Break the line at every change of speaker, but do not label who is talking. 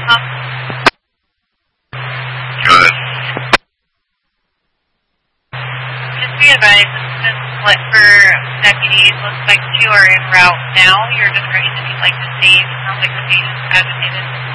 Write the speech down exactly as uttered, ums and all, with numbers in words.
Um,
Good.
just be advised, this has been split for deputies. Looks like two are en route now. You're just ready to be like the stage. Sounds like the stage is agitated.